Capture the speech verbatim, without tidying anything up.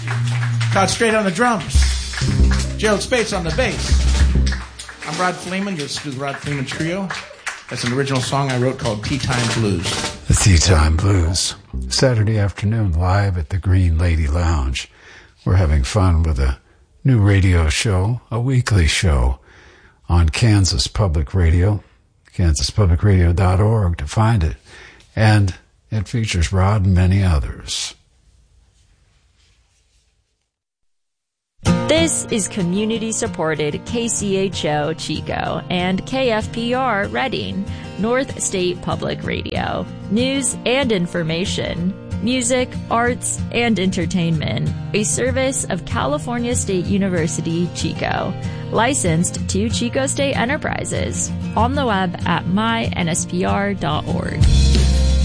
Todd Straight on the drums. Gerald Spates on the bass. I'm Rod Fleeman. This is the Rod Fleeman Trio. That's an original song I wrote called Tea Time Blues. The Tea Time Blues. Saturday afternoon, live at the Green Lady Lounge. We're having fun with a new radio show, a weekly show on Kansas Public Radio, kansas public radio dot org to find it. And it features Rod and many others. This is community-supported K C H O Chico and K F P R Reading, North State Public Radio. News and information, music, arts, and entertainment. A service of California State University, Chico. Licensed to Chico State Enterprises. On the web at my N S P R dot org.